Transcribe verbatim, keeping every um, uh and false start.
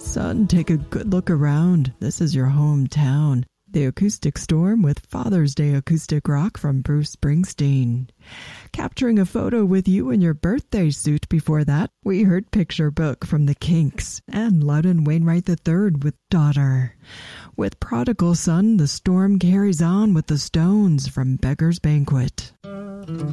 Son, take a good look around. This is your hometown. The Acoustic Storm with Father's Day Acoustic Rock from Bruce Springsteen. Capturing a photo with you in your birthday suit before that, we heard Picture Book from the Kinks and Loudon Wainwright the third with Daughter. With Prodigal Son, the storm carries on with the Stones from Beggar's Banquet.